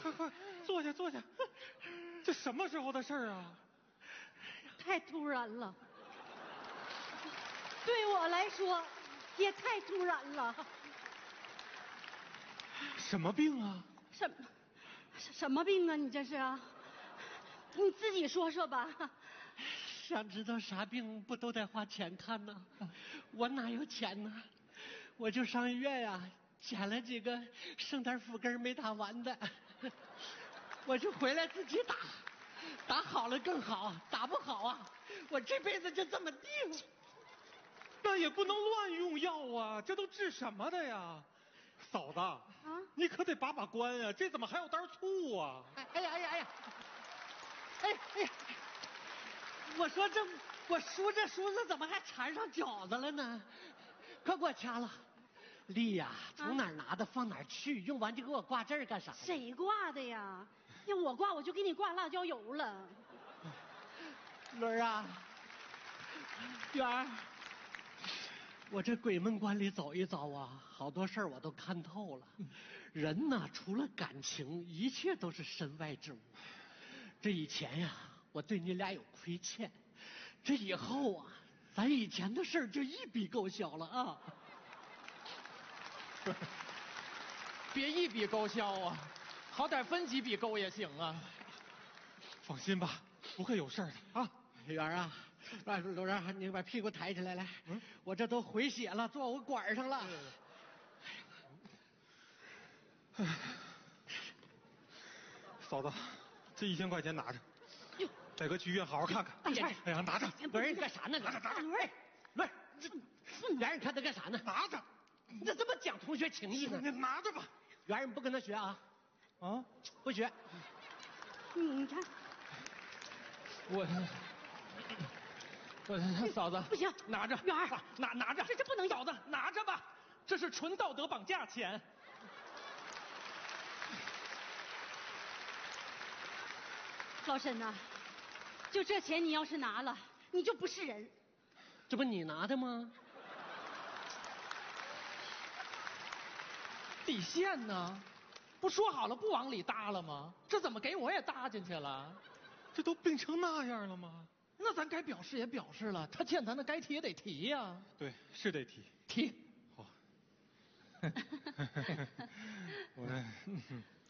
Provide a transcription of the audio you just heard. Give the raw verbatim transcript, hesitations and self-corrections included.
快快坐下坐下，这什么时候的事儿啊？ 太突然了，对我来说也太突然了。 什么病啊？ 什么什么病啊？你这是啊？你自己说说吧。 想知道啥病不都得花钱看呢？我哪有钱呢？我就上医院呀、啊，捡了几个剩点腹根没打完的，我就回来自己打，打好了更好，打不好啊，我这辈子就这么地了。 那也不能乱用药啊，这都治什么的呀？嫂子，啊，你可得把把关呀、啊，这怎么还有袋醋啊？ 哎哎呀哎呀哎呀！哎哎呀！我说这我梳这梳子怎么还缠上饺子了呢？快给我掐了！丽呀，从哪儿拿的放哪儿去，用完就给我挂这儿干啥？ 谁挂的呀？要我挂，我就给你挂辣椒油了。 伦儿啊，元儿，我这鬼门关里走一遭啊，好多事儿我都看透了。人呐，除了感情，一切都是身外之物。这以前呀，我对你俩有亏欠，这以后啊，咱以前的事儿就一笔勾销了啊。 别一笔勾销啊，好歹分几笔勾也行啊。 放心吧，不会有事的啊。 元儿啊，啊，罗然，你把屁股抬起来来，嗯，我这都回血了，坐我管上了。 哎呀，嫂子，这一千块钱拿着，带哥去医院好好看看。 哎呀， 哎呀，拿着。 伦儿，你干啥呢？ 拿着，拿着。 伦儿，伦儿，这元儿，你看他干啥呢？ 拿着。 你这怎么讲同学情谊呢？ 你拿着吧。 元儿，你不跟他学啊？ 啊， 不学。 你看， 我我嫂子不行， 拿着， 元儿， 拿拿着， 这这不能， 嫂子拿着吧，这是纯道德绑架钱。 老沈呐、啊，就这钱你要是拿了，你就不是人。 这不你拿的吗？ 底线呢？不说好了不往里搭了吗？这怎么给我也搭进去了？ 这都病成那样了吗？ 那咱该表示也表示了，他欠咱的该提也得提呀、啊。 对，是得提提。 好。我。